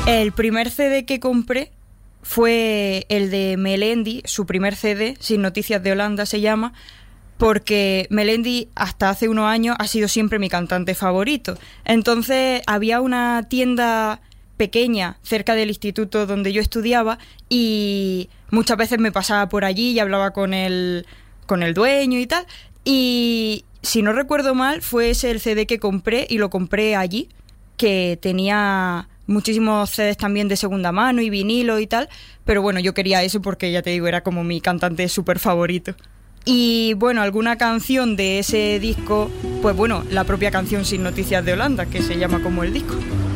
El primer CD que compré fue el de Melendi, su primer CD, Sin Noticias de Holanda se llama, porque Melendi hasta hace unos años ha sido siempre mi cantante favorito. Entonces había una tienda pequeña cerca del instituto donde yo estudiaba y muchas veces me pasaba por allí y hablaba con el dueño y tal. Y si no recuerdo mal, fue ese el CD que compré y lo compré allí, que tenía muchísimos CDs también de segunda mano y vinilo y tal, pero bueno, yo quería ese porque ya te digo, era como mi cantante súper favorito. Y bueno, alguna canción de ese disco, pues bueno, la propia canción Sin Noticias de Holanda, que se llama como el disco.